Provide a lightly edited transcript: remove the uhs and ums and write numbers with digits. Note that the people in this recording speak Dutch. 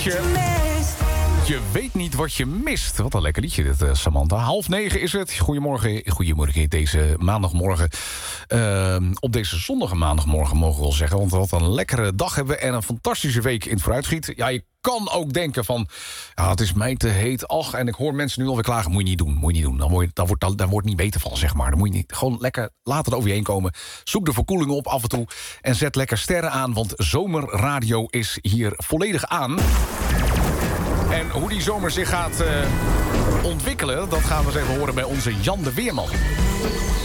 liedje. Je weet niet wat je mist. Wat een lekker liedje dit, Samantha. 8:30 is het. Goedemorgen deze maandagmorgen. Op deze zonnige maandagmorgen mogen we wel zeggen. Want wat een lekkere dag hebben we en een fantastische week in het vooruitschiet. Ja, je kan ook denken van, ja, het is mij te heet. Ach, en ik hoor mensen nu alweer klagen. Moet je niet doen. Daar wordt niet beter van, zeg maar. Dan moet je niet, gewoon lekker laat het over je heen komen. Zoek de verkoeling op af en toe. En zet lekker sterren aan, want zomerradio is hier volledig aan. En hoe die zomer zich gaat ontwikkelen, dat gaan we eens even horen bij onze Jan de Weerman.